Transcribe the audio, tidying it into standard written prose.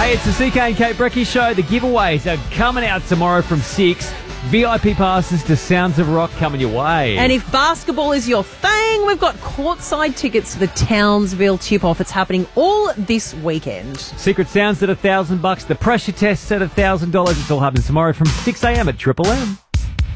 Hey, it's the CK and Kate Brecky Show. The giveaways are coming out tomorrow from 6. VIP passes to Sounds of Rock coming your way. And if basketball is your thing, we've got courtside tickets to the Townsville tip-off. It's happening all this weekend. Secret Sounds at $1,000. The pressure test at $1,000. It's all happening tomorrow from 6 a.m. at Triple M.